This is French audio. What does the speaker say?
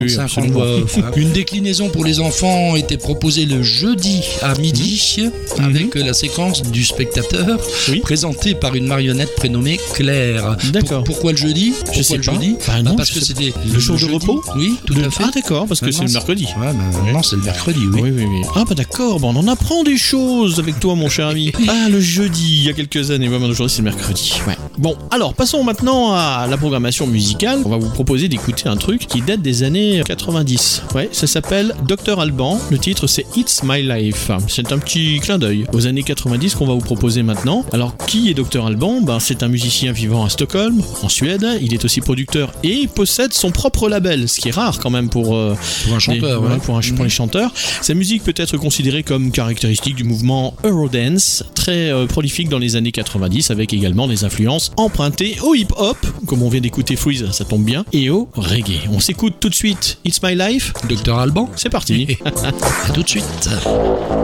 Oui, une déclinaison pour les enfants était proposée le jeudi à midi avec la séquence du spectateur présentée par une marionnette prénommée Claire. D'accord. Pourquoi le jeudi? Je sais pas. Parce que c'était le jour de repos. Oui, tout à fait. Ah d'accord, parce que c'est le mercredi. Ouais, non, c'est le mercredi, oui. Oui. Ah bah d'accord, on en apprend des choses avec toi mon cher ami. Ah, le jeudi, il y a quelques années, aujourd'hui c'est le mercredi. Ouais. Bon, alors passons maintenant à la programmation musicale. On va vous proposer d'écouter un truc qui date des années 90. Ouais, ça s'appelle Dr Alban. Le titre c'est It's My Life. C'est un petit clin d'œil aux années 90 qu'on va vous proposer maintenant. Alors qui est Dr Alban? C'est un musicien vivant à Stockholm, en Suède. Il est aussi producteur et possède son propre label, ce qui est rare quand même pour un chanteur. Pour les chanteurs. Sa musique peut être considérée comme caractéristique du mouvement Eurodance, très prolifique dans les années 90, avec également des influences empruntées au hip-hop, comme on vient d'écouter Freeze, ça tombe bien, et au reggae. On s'écoute tout de suite It's My Life, Dr Alban. C'est parti. À tout de suite.